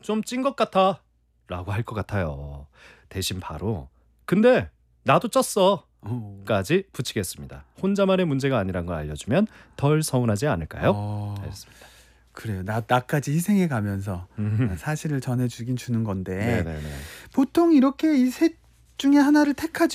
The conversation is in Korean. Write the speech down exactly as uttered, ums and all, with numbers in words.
좀 찐 것 같아 라고 할 것 같아요. 대신 바로 근데 나도 쪘어 어. 까지 붙이겠습니다. 혼자만의 문제가 아니란 걸 알려주면 덜 서운하지 않을까요? 어. 알겠습니다. 그래요. 나 나까지 희생해 가면서 어 음. 사실을 전해 주긴 주는 건데 네네네. 보통 이렇게 이 셋 중에 하나를 택하지